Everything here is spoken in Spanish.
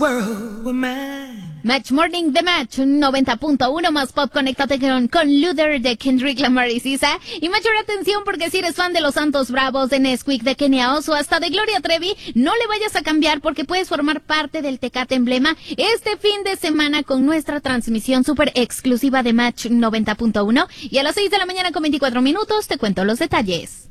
Match Morning The Match 90.1 más pop. Conéctate con Luther de Kendrick Lamar y Sisa. Y mayor atención, porque si eres fan de los Santos Bravos, de Nesquik, de Kenia Oso, hasta de Gloria Trevi, no le vayas a cambiar, porque puedes formar parte del Tecate Emblema este fin de semana con nuestra transmisión súper exclusiva de Match 90.1. Y a las 6 de la mañana con 24 minutos te cuento los detalles.